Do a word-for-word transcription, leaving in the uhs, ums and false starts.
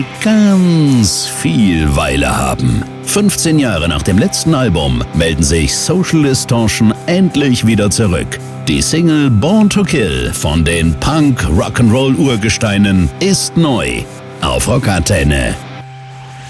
ganz viel Weile haben. fünfzehn Jahre nach dem letzten Album melden sich Social Distortion endlich wieder zurück. Die Single Born to Kill von den Punk-Rock'n'Roll-Urgesteinen ist neu auf Rockantenne.